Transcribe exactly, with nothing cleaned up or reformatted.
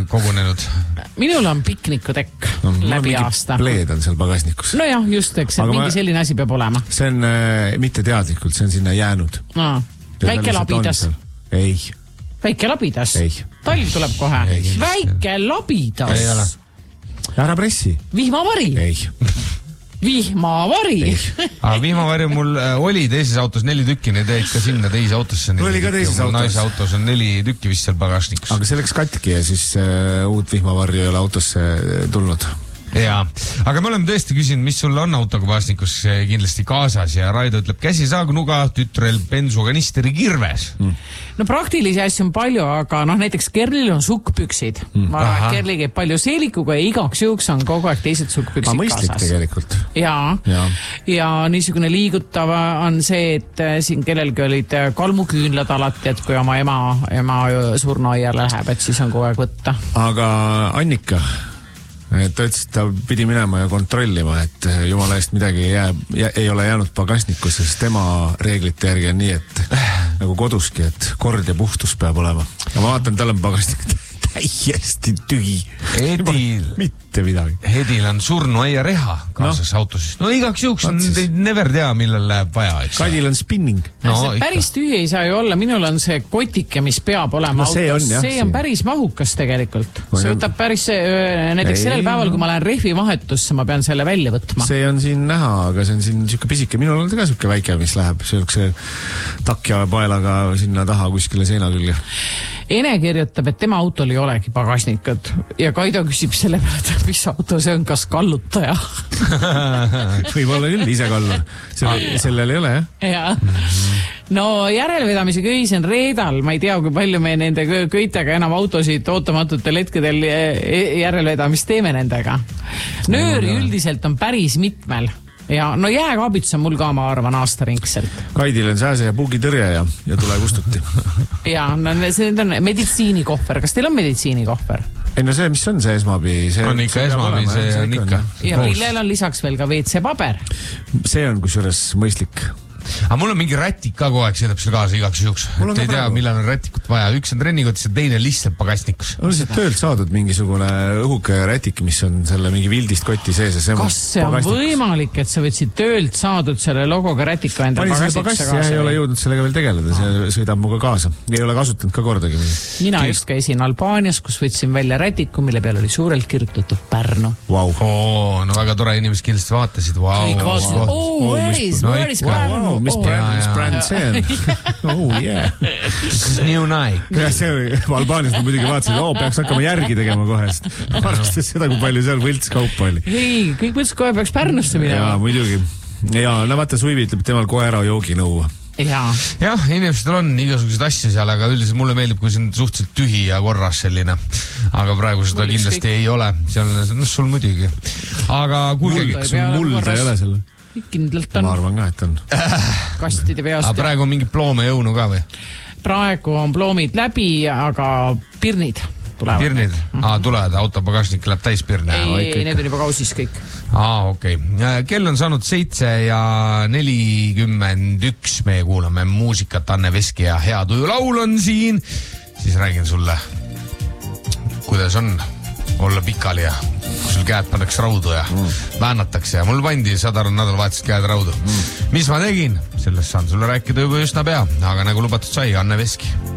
kogunenud? Minul on piknikutekk no, läbi aasta. Pleed on seal pagasnikus. No jah, just, eks mingi ma... selline asi peab olema. See on äh, mitte teadlikult, see on sinna jäänud. No, väike labidas. Ei. Väike labidas? Ei. Talv tuleb kohe. Ei. Väike labidas? Ei ole. Ära pressi. Vihmavari? Ei. Vihmavari? Aga vihmavari mul oli teises autos neli tükki, need jäid ka sinna teise autosse. Mul oli ka teises autos. Naise autos on neli tükki vist seal pagasnikus. Aga see läks katki ja siis uh, uut vihmavari ei ole autosse tulnud. Jaa, aga me oleme tõesti küsinud, mis sul on autoga pagasnikus kindlasti kaasas ja Raido ütleb käsisaag, nuga, tütrel, bensukanisteri kirves. Mm. No praktilisi asju on palju, aga noh, näiteks Kerlil on sukkpüksid. Mm. Ma arvan, et Kerli käib palju seelikuga ja igaks juhuks on kogu aeg teised sukkpüksid kaasas. Aga mõistlik tegelikult. Jaa. Ja. ja niisugune liigutav on see, et siin kellelgi olid kalmuküünlad alati, et kui oma ema, ema surnuaiale läheb, et siis on kogu aeg võtta. Aga Annika... Ta ütles, et ta pidi minema ja kontrollima, et jumala eest midagi ei, jää, jää, ei ole jäänud pagasnikus, sest tema reeglite järgi on nii, et nagu koduski, et kord ja puhtus peab olema. Ja ma vaatan, tal on pagasnik täiesti tühi. Edil. Mitte midagi. Edil on surnuaia reha kaasas no. Autos. No igaks juhuks on never tea, millal läheb vaja. Kadil on spinning. No, see päris tühi ei saa ju olla. Minul on see kotike, mis peab olema no, see autos. On, jah, see on päris mahukas tegelikult. No, see võtab päris, näiteks ei, sellel päeval, kui ma lähen rehvi vahetusse, ma pean selle välja võtma. See on siin näha, aga see on siin siuke pisike. Minul on ka siuke väike, mis läheb siukse takja paelaga sinna taha kuskile seina külge. Ene kirjutab, et tema autol ei olegi pagasnikud ja Kaido küsib selle peale, et mis auto see on, kas kallutaja? Võib-olla küll, ise kallur. Selle, sellel ei ole, jah? Ja. No järelvedamise köis on reedal. Ma ei tea, kui palju me nende köitega enam autosid ootamatutel hetkedel järelvedamist teeme nendega. Nööri üldiselt on päris mitmel. Ja no jääkaabits on mul ka, ma arvan, aastaringselt. Kaidil on sääse ja puugitõrje ja, ja tule kustuti. ja, no see on meditsiinikohver. Kas teil on meditsiinikohver? Ei no see, mis on see esmabi? See on ikka esmabi, see on ikka. Ja millel on lisaks veel ka V C paber? See on kusjuures mõistlik. Aga mul on mingi rätik ka kogu aeg sõidab seal kaasa igaks juhuks. Et ei tea, millal on rätikut vaja. Üks on trennikotis ja teine lihtsalt pagasnikus. On see töölt saadud mingisugune õhuke rätik, mis on selle mingi vildist kotti sees. Kas see on pagasnikus? Võimalik, et sa võtsid töölt saadud selle logoga rätika enda pagasnikusse kaasa? Jah, ei ole jõudnud sellega veel tegeleda. See sõidab muga kaasa. Ei ole kasutanud ka kordagi. Mina just käisin Albaanias, kus võtsin välja rätiku, mille peal oli suurelt kirjutatud Pärnu. Wow. Oo, no väga tore inimesed kindlasti vaatasid. Wow. Kõik vaatasid. Oh, where is, where is Pärnu? Mis brand see on? Oh yeah. New Nike. Ja see Albaanias ma muidugi vaatasin, oo, peaks hakkama järgi tegema kohest. Arvestas seda, kui palju seal võltskaupa oli. Ei, kõik võtsid kohe peaks Pärnusse minema. Jaa, muidugi. Ja no vaata, Suivi ütleb, temal koera jooginõu. Ja. jah, inimestel on igasuguseid asju seal, aga üldiselt mulle meeldib, kui see on suhteliselt tühi ja korras selline. Aga praegu seda mul kindlasti kõik... ei ole. Seal, no sul muidugi. Aga kuulge, kas mulda ei ole seal? Kindlalt on. Ma arvan ka, et on. Kastide peast. Aga praegu on mingi ploome jõunu ka või? Praegu on ploomid läbi, aga pirnid tulevad. Pirnid? Aa, tulevad, autopagasnik läheb täis pirne. Ei, ei, need on juba kausis kõik. Aa, okei. Okay. Kell on saanud seitse ja nelikümmend üks. Me kuulame muusikat, Anne Veski ja Hea tuju laul on siin. Siis räägin sulle, kuidas on olla pikali ja kui sul käed pannakse raudu ja mm. väänatakse ja mul pandi sadar nädalavahetusest käed raudu. Mm. Mis ma tegin? Sellest saan sulle rääkida juba üsna pea, aga nagu lubatud sai, Anne Veski.